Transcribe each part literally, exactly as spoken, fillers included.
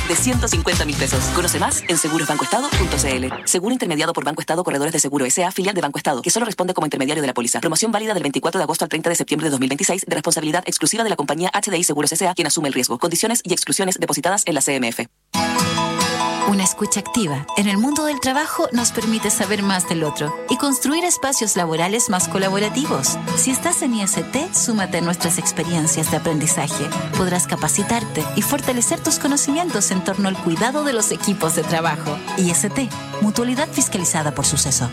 de ciento cincuenta mil pesos. Conoce más en seguros banco estado punto c l. Seguro intermediado por Banco Estado Corredores de Seguro S A, filial de Banco Estado, que solo responde como intermediario de la póliza. Promoción válida del veinticuatro de agosto al treinta de septiembre de dos mil veintiséis, de responsabilidad exclusiva de la compañía H D I Seguros S A, quien asume el riesgo. Condiciones y exclusiones depositadas en la C M F. Una escucha activa en el mundo del trabajo nos permite saber más del otro y construir espacios laborales más colaborativos. Si estás en I S T, súmate a nuestras experiencias de aprendizaje. Podrás capacitarte y fortalecer tus conocimientos en torno al cuidado de los equipos de trabajo. I S T, mutualidad fiscalizada por Suceso.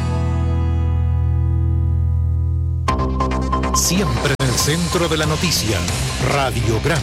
Siempre en el centro de la noticia, Radiograma.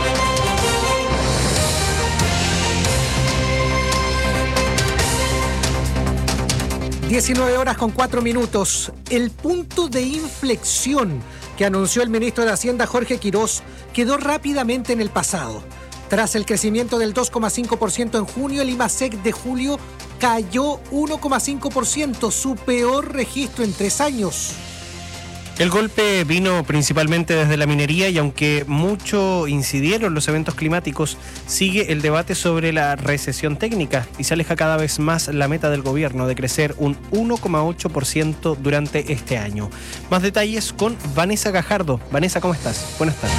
diecinueve horas con cuatro minutos. El punto de inflexión que anunció el ministro de Hacienda, Jorge Quirós, quedó rápidamente en el pasado. Tras el crecimiento del dos coma cinco por ciento en junio, el IMASEC de julio cayó uno coma cinco por ciento, su peor registro en tres años. El golpe vino principalmente desde la minería y aunque mucho incidieron los eventos climáticos, sigue el debate sobre la recesión técnica y se aleja cada vez más la meta del gobierno de crecer un uno coma ocho por ciento durante este año. Más detalles con Vanessa Gajardo. Vanessa, ¿cómo estás? Buenas tardes.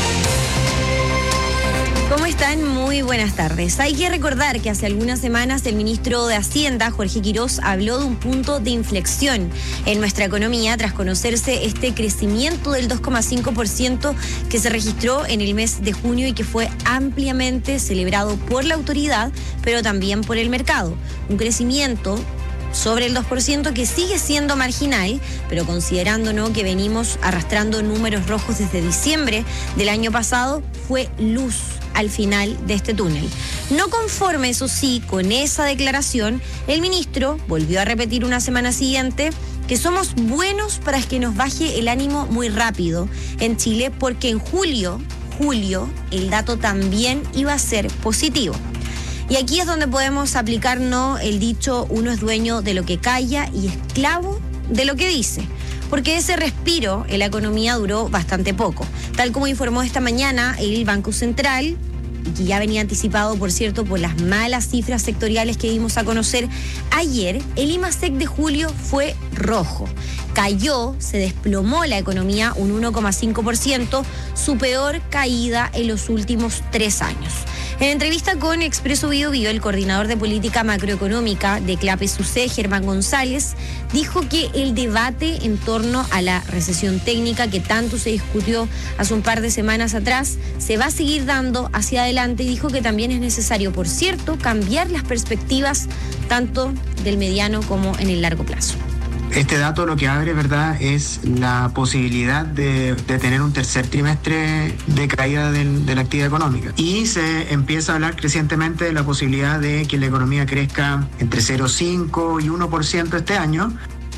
¿Cómo están? Muy buenas tardes. Hay que recordar que hace algunas semanas el ministro de Hacienda, Jorge Quirós, habló de un punto de inflexión en nuestra economía tras conocerse este crecimiento del dos coma cinco por ciento que se registró en el mes de junio y que fue ampliamente celebrado por la autoridad, pero también por el mercado. Un crecimiento sobre el dos por ciento que sigue siendo marginal, pero considerando, ¿no?, que venimos arrastrando números rojos desde diciembre del año pasado, fue luz al final de este túnel. No conforme, eso sí, con esa declaración, el ministro volvió a repetir una semana siguiente que somos buenos para que nos baje el ánimo muy rápido en Chile, porque en julio, julio, el dato también iba a ser positivo. Y aquí es donde podemos aplicarnos el dicho: uno es dueño de lo que calla y esclavo de lo que dice. Porque ese respiro en la economía duró bastante poco. Tal como informó esta mañana el Banco Central, y que ya venía anticipado, por cierto, por las malas cifras sectoriales que dimos a conocer ayer, el IMASEC de julio fue rojo. Cayó, se desplomó la economía un uno coma cinco por ciento, su peor caída en los últimos tres años. En entrevista con Expreso Bio Bio, el coordinador de política macroeconómica de CLAPE-SUCE, Germán González, dijo que el debate en torno a la recesión técnica que tanto se discutió hace un par de semanas atrás se va a seguir dando hacia adelante, y dijo que también es necesario, por cierto, cambiar las perspectivas tanto del mediano como en el largo plazo. Este dato lo que abre, ¿verdad?, es la posibilidad de, de tener un tercer trimestre de caída del, de la actividad económica. Y se empieza a hablar crecientemente de la posibilidad de que la economía crezca entre cero coma cinco y uno por ciento este año.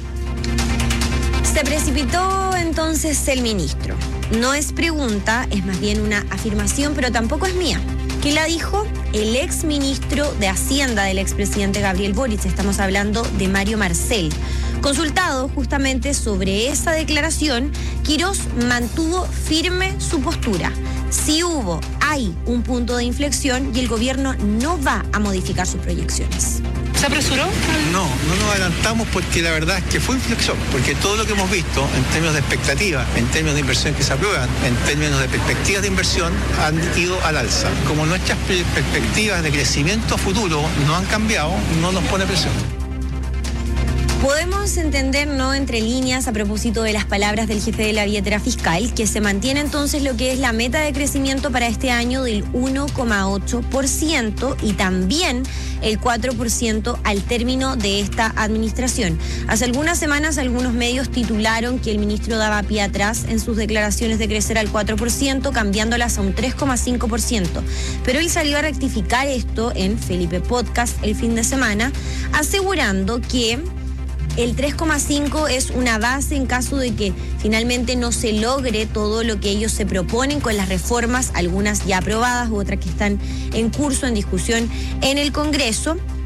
Se precipitó entonces el ministro. No es pregunta, es más bien una afirmación, pero tampoco es mía. ¿Quién la dijo? El ex ministro de Hacienda del expresidente Gabriel Boric. Estamos hablando de Mario Marcel. Consultado justamente sobre esa declaración, Quirós mantuvo firme su postura. Si hubo, hay un punto de inflexión y el gobierno no va a modificar sus proyecciones. ¿Se apresuró? No, no nos adelantamos porque la verdad es que fue inflexión, porque todo lo que hemos visto en términos de expectativas, en términos de inversión que se aprueban, en términos de perspectivas de inversión, han ido al alza. Como nuestras perspectivas de crecimiento futuro no han cambiado, no nos pone presión. Podemos entender, ¿no?, entre líneas, a propósito de las palabras del jefe de la billetera fiscal, que se mantiene entonces lo que es la meta de crecimiento para este año del uno coma ocho por ciento y también el cuatro por ciento al término de esta administración. Hace algunas semanas algunos medios titularon que el ministro daba pie atrás en sus declaraciones de crecer al cuatro por ciento, cambiándolas a un tres coma cinco por ciento. Pero él salió a rectificar esto en Felipe Podcast el fin de semana, asegurando que el tres coma cinco es una base en caso de que finalmente no se logre todo lo que ellos se proponen con las reformas, algunas ya aprobadas u otras que están en curso, en discusión en el Congreso,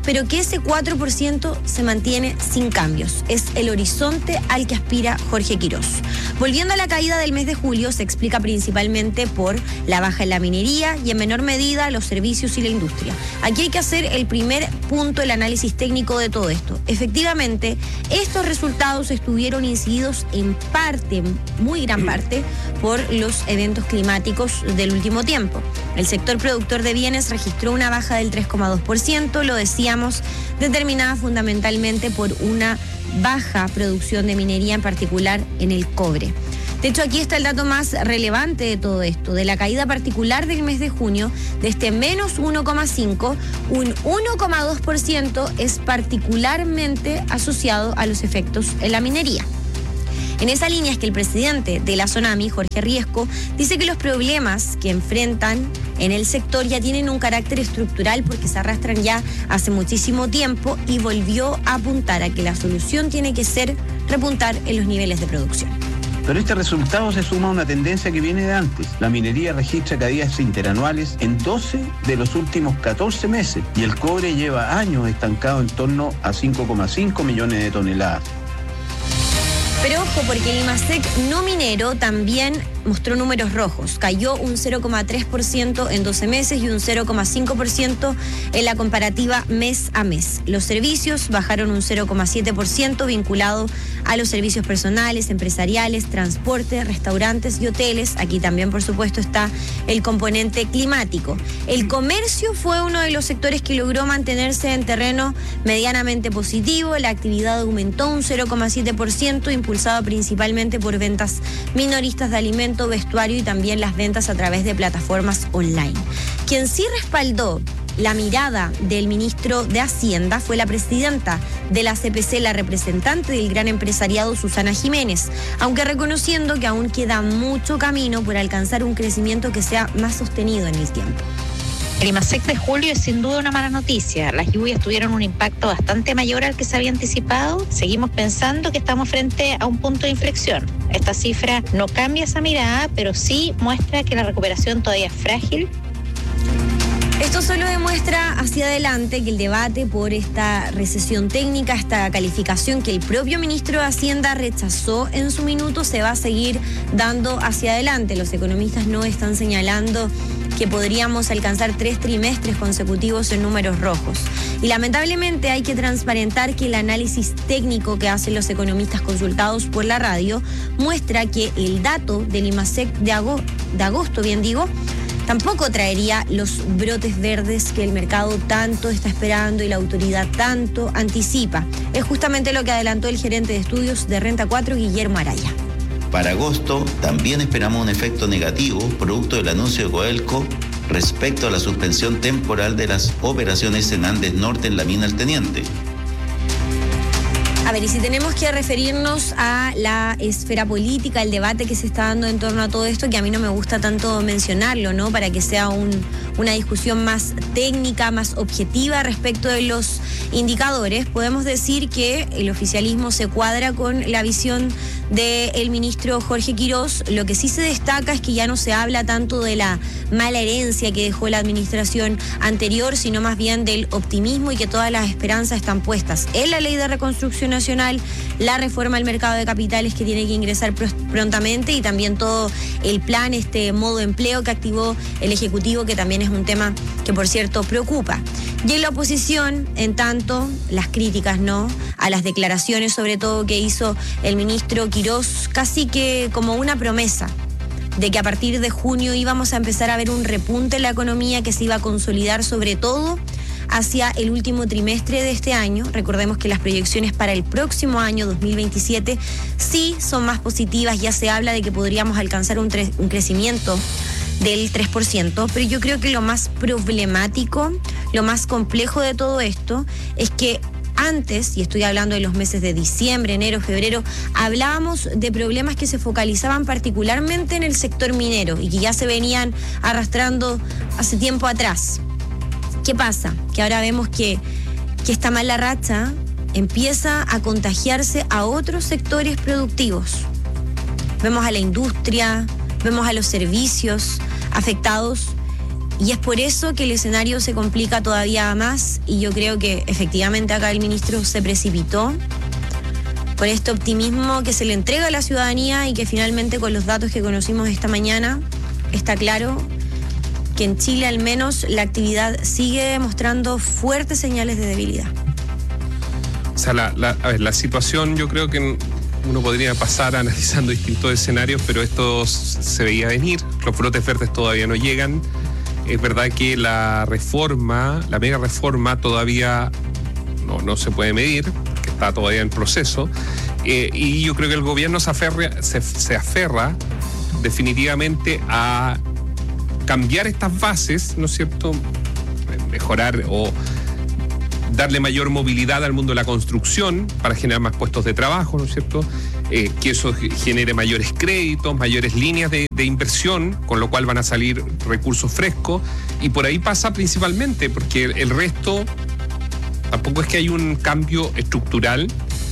pero que ese cuatro por ciento se mantiene sin cambios. Es el horizonte al que aspira Jorge Quirós. Volviendo a la caída del mes de julio, se explica principalmente por la baja en la minería y en menor medida los servicios y la industria. Aquí hay que hacer el primer punto, el análisis técnico de todo esto. Efectivamente, estos resultados estuvieron incididos en parte, muy gran parte, por los eventos climáticos del último tiempo. El sector productor de bienes registró una baja del tres coma dos por ciento, lo decíamos, determinada fundamentalmente por una baja producción de minería, en particular en el cobre. De hecho, aquí está el dato más relevante de todo esto, de la caída particular del mes de junio, de este menos uno coma cinco, un uno coma dos por ciento es particularmente asociado a los efectos en la minería. En esa línea es que el presidente de la SONAMI, Jorge Riesco, dice que los problemas que enfrentan en el sector ya tienen un carácter estructural porque se arrastran ya hace muchísimo tiempo, y volvió a apuntar a que la solución tiene que ser repuntar en los niveles de producción. Pero este resultado se suma a una tendencia que viene de antes. La minería registra caídas interanuales en doce de los últimos catorce meses y el cobre lleva años estancado en torno a cinco coma cinco millones de toneladas. Pero ojo, porque el IMASEC no minero también mostró números rojos. Cayó un cero coma tres por ciento en doce meses y un cero coma cinco por ciento en la comparativa mes a mes. Los servicios bajaron un cero coma siete por ciento vinculado a los servicios personales, empresariales, transporte, restaurantes y hoteles. Aquí también, por supuesto, está el componente climático. El comercio fue uno de los sectores que logró mantenerse en terreno medianamente positivo. La actividad aumentó un cero coma siete por ciento, impulsado principalmente por ventas minoristas de alimentos, vestuario y también las ventas a través de plataformas online. Quien sí respaldó la mirada del ministro de Hacienda fue la presidenta de la C P C, la representante del gran empresariado, Susana Jiménez, aunque reconociendo que aún queda mucho camino por alcanzar un crecimiento que sea más sostenido en el tiempo. El IMASEC de julio es sin duda una mala noticia. Las lluvias tuvieron un impacto bastante mayor al que se había anticipado. Seguimos pensando que estamos frente a un punto de inflexión. Esta cifra no cambia esa mirada, pero sí muestra que la recuperación todavía es frágil. Esto solo demuestra hacia adelante que el debate por esta recesión técnica, esta calificación que el propio ministro de Hacienda rechazó en su minuto, se va a seguir dando hacia adelante. Los economistas no están señalando que podríamos alcanzar tres trimestres consecutivos en números rojos. Y lamentablemente hay que transparentar que el análisis técnico que hacen los economistas consultados por la radio muestra que el dato del IMASEC de agosto, de agosto bien digo, tampoco traería los brotes verdes que el mercado tanto está esperando y la autoridad tanto anticipa. Es justamente lo que adelantó el gerente de estudios de Renta cuatro, Guillermo Araya. Para agosto también esperamos un efecto negativo producto del anuncio de Codelco respecto a la suspensión temporal de las operaciones en Andes Norte en la mina El Teniente. A ver, y si tenemos que referirnos a la esfera política, el debate que se está dando en torno a todo esto, que a mí no me gusta tanto mencionarlo, ¿no? Para que sea un, una discusión más técnica, más objetiva respecto de los indicadores, podemos decir que el oficialismo se cuadra con la visión del ministro Jorge Quirós. Lo que sí se destaca es que ya no se habla tanto de la mala herencia que dejó la administración anterior, sino más bien del optimismo y que todas las esperanzas están puestas en la ley de reconstrucción nacional, la reforma al mercado de capitales que tiene que ingresar prontamente y también todo el plan, este modo empleo que activó el Ejecutivo, que también es un tema que, por cierto, preocupa. Y en la oposición, en tanto, las críticas, ¿no?, a las declaraciones, sobre todo, que hizo el ministro Quirós, casi que como una promesa de que a partir de junio íbamos a empezar a ver un repunte en la economía que se iba a consolidar, sobre todo hacia el último trimestre de este año. Recordemos que las proyecciones para el próximo año, dos mil veintisiete, sí son más positivas. Ya se habla de que podríamos alcanzar un, tre- un crecimiento del tres por ciento, pero yo creo que lo más problemático, lo más complejo de todo esto es que antes, y estoy hablando de los meses de diciembre, enero, febrero, hablábamos de problemas que se focalizaban particularmente en el sector minero y que ya se venían arrastrando hace tiempo atrás. ¿Qué pasa? Que ahora vemos que, que esta mala racha empieza a contagiarse a otros sectores productivos. Vemos a la industria, vemos a los servicios afectados Y es por eso que el escenario se complica todavía más, y yo creo que efectivamente acá el ministro se precipitó por este optimismo que se le entrega a la ciudadanía, y que finalmente con los datos que conocimos esta mañana está claro que en Chile al menos la actividad sigue mostrando fuertes señales de debilidad. O sea, la, la, a ver, la situación, yo creo que uno podría pasar analizando distintos escenarios, pero esto se veía venir. Los brotes verdes todavía no llegan. Es verdad que la reforma, la mega reforma todavía no, no se puede medir, que está todavía en proceso. Eh, y yo creo que el gobierno se aferra, se, se aferra definitivamente a cambiar estas bases, ¿no es cierto? Mejorar o darle mayor movilidad al mundo de la construcción para generar más puestos de trabajo, ¿no es cierto? Eh, que eso genere mayores créditos, mayores líneas de, de inversión, con lo cual van a salir recursos frescos, y por ahí pasa principalmente, porque el, el resto tampoco es que hay un cambio estructural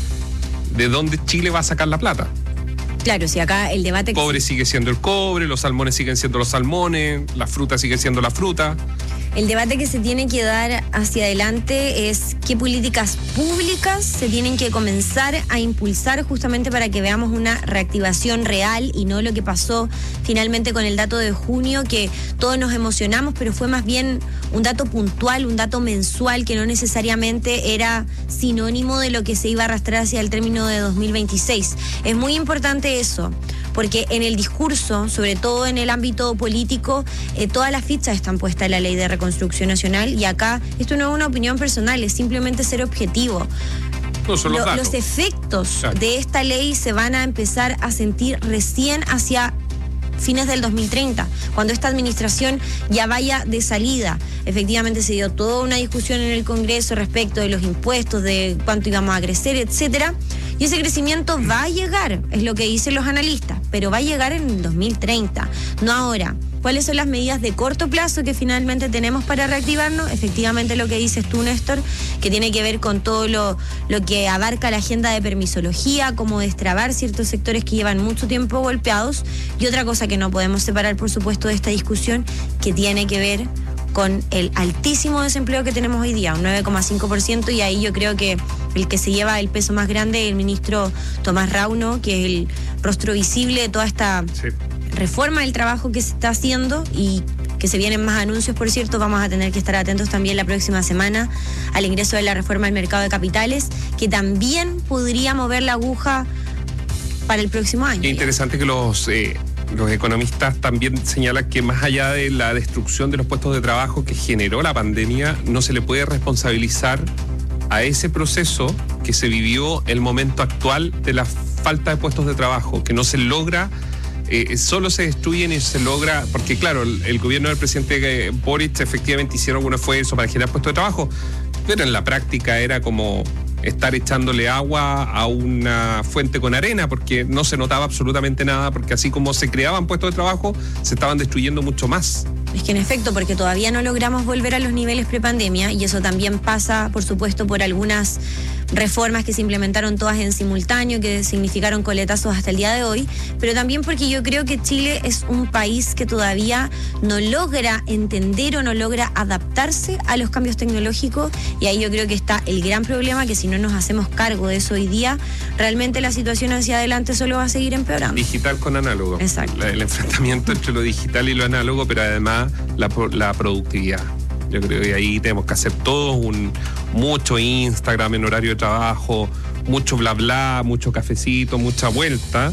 de dónde Chile va a sacar la plata. Claro, si acá el debate... El cobre sigue siendo el cobre, los salmones siguen siendo los salmones, la fruta sigue siendo la fruta. El debate que se tiene que dar hacia adelante es qué políticas públicas se tienen que comenzar a impulsar justamente para que veamos una reactivación real, y no lo que pasó finalmente con el dato de junio, que todos nos emocionamos, pero fue más bien un dato puntual, un dato mensual, que no necesariamente era sinónimo de lo que se iba a arrastrar hacia el término de dos mil veintiséis. Es muy importante eso, porque en el discurso, sobre todo en el ámbito político, eh, todas las fichas están puestas en la Ley de Reconstrucción Nacional, y acá esto no es una opinión personal, es simplemente ser objetivo. No son los Lo, datos. los efectos Claro. de esta ley se van a empezar a sentir recién hacia fines del dos mil treinta, cuando esta administración ya vaya de salida. Efectivamente se dio toda una discusión en el Congreso respecto de los impuestos, de cuánto íbamos a crecer, etcétera. Y ese crecimiento va a llegar, es lo que dicen los analistas, pero va a llegar en el dos mil treinta, no ahora. ¿Cuáles son las medidas de corto plazo que finalmente tenemos para reactivarnos? Efectivamente lo que dices tú, Néstor, que tiene que ver con todo lo, lo que abarca la agenda de permisología, cómo destrabar ciertos sectores que llevan mucho tiempo golpeados. Y otra cosa que no podemos separar, por supuesto, de esta discusión, que tiene que ver con el altísimo desempleo que tenemos hoy día, un nueve coma cinco por ciento, y ahí yo creo que el que se lleva el peso más grande es el ministro Tomás Rauno, que es el rostro visible de toda esta sí. reforma del trabajo que se está haciendo, y que se vienen más anuncios, por cierto. Vamos a tener que estar atentos también la próxima semana al ingreso de la reforma al mercado de capitales, que también podría mover la aguja para el próximo año. Qué interesante que los... Eh... Los economistas también señalan que más allá de la destrucción de los puestos de trabajo que generó la pandemia, no se le puede responsabilizar a ese proceso que se vivió el momento actual de la falta de puestos de trabajo, que no se logra, eh, solo se destruyen y se logra, porque claro, el, el gobierno del presidente Boric efectivamente hicieron algún esfuerzo para generar puestos de trabajo, pero en la práctica era como estar echándole agua a una fuente con arena, porque no se notaba absolutamente nada, porque así como se creaban puestos de trabajo, se estaban destruyendo mucho más. Es que en efecto, porque todavía no logramos volver a los niveles prepandemia, y eso también pasa, por supuesto, por algunas reformas que se implementaron todas en simultáneo, que significaron coletazos hasta el día de hoy, pero también porque yo creo que Chile es un país que todavía no logra entender o no logra adaptarse a los cambios tecnológicos, y ahí yo creo que está el gran problema, que si no nos hacemos cargo de eso hoy día, realmente la situación hacia adelante solo va a seguir empeorando. Digital con análogo. Exacto. La, el enfrentamiento entre lo digital y lo análogo, pero además la, la productividad. Yo creo que ahí tenemos que hacer todo un mucho Instagram en horario de trabajo, mucho bla bla, mucho cafecito, mucha vuelta,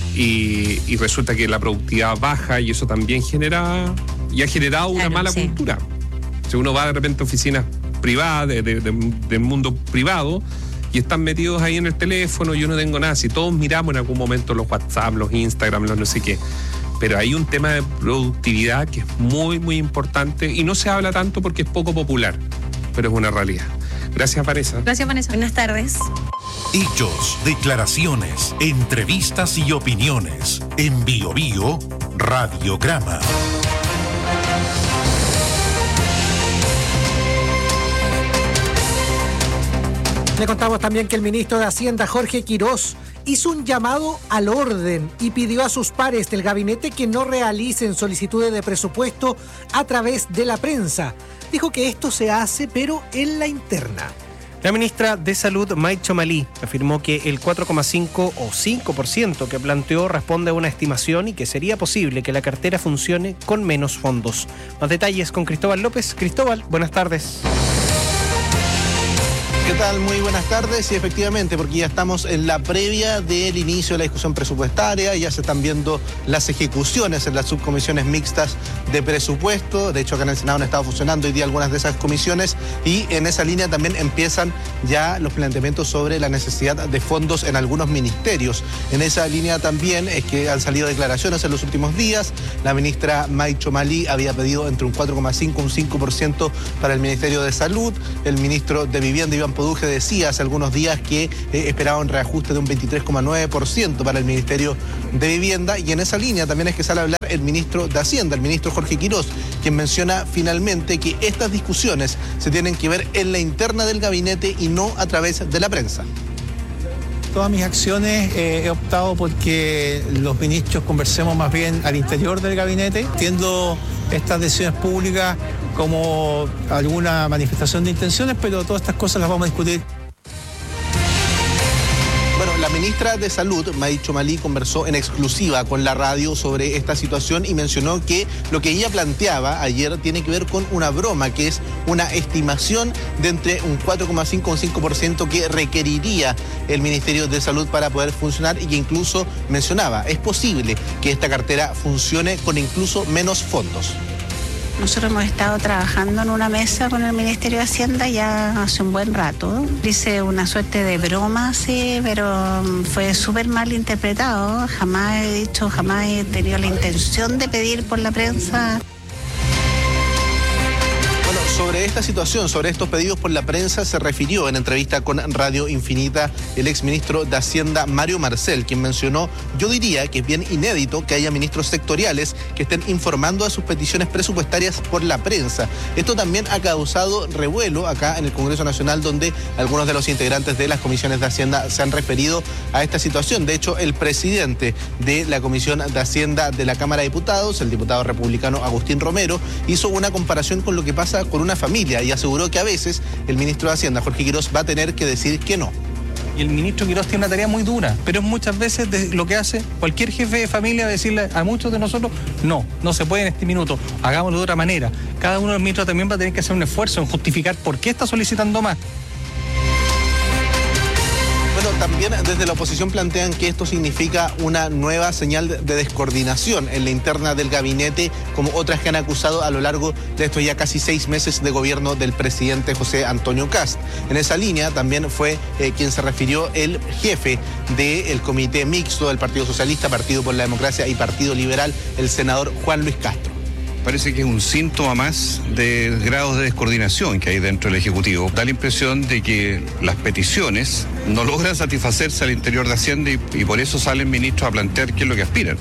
y, y resulta que la productividad baja, y eso también genera y ha generado una claro, mala sí. cultura. Si uno va de repente a oficinas privadas, de, de, de, del mundo privado, y están metidos ahí en el teléfono, yo no tengo nada. Si todos miramos en algún momento los WhatsApp, los Instagram, los no sé qué. Pero hay un tema de productividad que es muy, muy importante, y no se habla tanto porque es poco popular, pero es una realidad. Gracias, Vanessa. Gracias, Vanessa. Buenas tardes. Hechos, declaraciones, entrevistas y opiniones. En Bio Bio, Radiograma. Le contamos también que el ministro de Hacienda, Jorge Quirós, hizo un llamado al orden y pidió a sus pares del gabinete que no realicen solicitudes de presupuesto a través de la prensa. Dijo que esto se hace, pero en la interna. La ministra de Salud, May Chomalí, afirmó que el cuatro coma cinco o cinco por ciento que planteó responde a una estimación y que sería posible que la cartera funcione con menos fondos. Más detalles con Cristóbal López. Cristóbal, buenas tardes. ¿Qué tal? Muy buenas tardes. Y efectivamente, porque ya estamos en la previa del inicio de la discusión presupuestaria, ya se están viendo las ejecuciones en las subcomisiones mixtas de presupuesto. De hecho, acá en el Senado han estado funcionando hoy día algunas de esas comisiones y en esa línea también empiezan ya los planteamientos sobre la necesidad de fondos en algunos ministerios. En esa línea también es que han salido declaraciones en los últimos días. La ministra May Chomalí había pedido entre un cuatro coma cinco y un cinco por ciento para el Ministerio de Salud. El ministro de Vivienda, Iván Poduje, decía hace algunos días que eh, esperaba un reajuste de un veintitrés coma nueve por ciento para el Ministerio de Vivienda, y en esa línea también es que sale a hablar el ministro de Hacienda, el ministro Jorge Quirós, quien menciona finalmente que estas discusiones se tienen que ver en la interna del gabinete y no a través de la prensa. Todas mis acciones eh, he optado porque los ministros conversemos más bien al interior del gabinete, entiendo estas decisiones públicas como alguna manifestación de intenciones, pero todas estas cosas las vamos a discutir. Bueno, la ministra de Salud, May Chomalí, conversó en exclusiva con la radio sobre esta situación y mencionó que lo que ella planteaba ayer tiene que ver con una broma, que es una estimación de entre un cuatro coma cinco y un cinco por ciento que requeriría el Ministerio de Salud para poder funcionar, y que incluso mencionaba, es posible que esta cartera funcione con incluso menos fondos. Nosotros hemos estado trabajando en una mesa con el Ministerio de Hacienda ya hace un buen rato. Hice una suerte de broma, sí, pero fue súper mal interpretado. Jamás he dicho, jamás he tenido la intención de pedir por la prensa. Bueno, sobre esta situación, sobre estos pedidos por la prensa, se refirió en entrevista con Radio Infinita el exministro de Hacienda, Mario Marcel, quien mencionó, yo diría que es bien inédito que haya ministros sectoriales que estén informando de sus peticiones presupuestarias por la prensa. Esto también ha causado revuelo acá en el Congreso Nacional, donde algunos de los integrantes de las comisiones de Hacienda se han referido a esta situación. De hecho, el presidente de la Comisión de Hacienda de la Cámara de Diputados, el diputado republicano Agustín Romero, hizo una comparación con lo que pasa con una familia y aseguró que a veces el ministro de Hacienda, Jorge Quirós, va a tener que decir que no. Y el ministro Quirós tiene una tarea muy dura, pero muchas veces de lo que hace cualquier jefe de familia, decirle a muchos de nosotros, no, no se puede en este minuto, hagámoslo de otra manera. Cada uno de los ministros también va a tener que hacer un esfuerzo en justificar por qué está solicitando más. Bueno, también desde la oposición plantean que esto significa una nueva señal de descoordinación en la interna del gabinete, como otras que han acusado a lo largo de estos ya casi seis meses de gobierno del presidente José Antonio Kast. En esa línea también fue eh, quien se refirió el jefe del comité mixto del Partido Socialista, Partido por la Democracia y Partido Liberal, el senador Juan Luis Castro. Parece que es un síntoma más de grados de descoordinación que hay dentro del Ejecutivo. Da la impresión de que las peticiones no logran satisfacerse al interior de Hacienda y, y por eso salen ministros a plantear qué es lo que aspiran.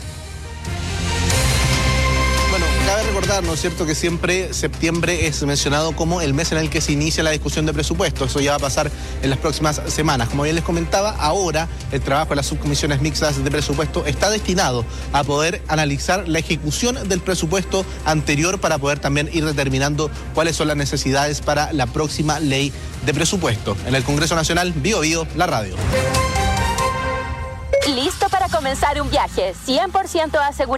Bueno, cabe recordar, ¿no es cierto?, que siempre septiembre es mencionado como el mes en el que se inicia la discusión de presupuesto. Eso ya va a pasar en las próximas semanas. Como bien les comentaba, ahora el trabajo de las subcomisiones mixtas de presupuesto está destinado a poder analizar la ejecución del presupuesto anterior para poder también ir determinando cuáles son las necesidades para la próxima ley de presupuesto. En el Congreso Nacional, Bio Bio, la radio. Listo para comenzar un viaje, cien por ciento asegurado.